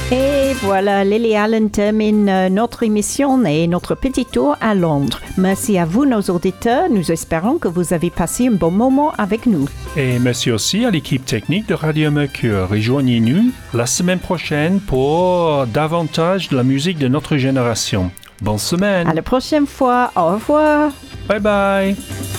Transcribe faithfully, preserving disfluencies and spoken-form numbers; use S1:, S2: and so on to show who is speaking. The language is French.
S1: Et voilà, Lily Allen termine notre émission et notre petit tour à Londres. Merci à vous, nos auditeurs. Nous espérons que vous avez passé un bon moment avec nous.
S2: Et merci aussi à l'équipe technique de Radio Mercure. Rejoignez-nous la semaine prochaine pour davantage de la musique de notre génération. Bonne semaine.
S1: À la prochaine fois. Au revoir.
S2: Bye bye.